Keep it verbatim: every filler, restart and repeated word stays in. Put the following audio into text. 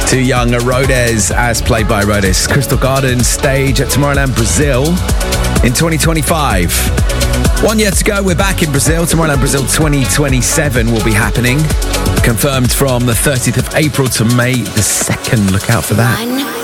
Too Young, Rhodes, as played by Rhodes. Crystal Gardens stage at Tomorrowland Brazil in twenty twenty-five. One year to go, we're back in Brazil. Tomorrowland Brazil twenty twenty-seven will be happening. Confirmed from the thirtieth of April to May the second. Look out for that.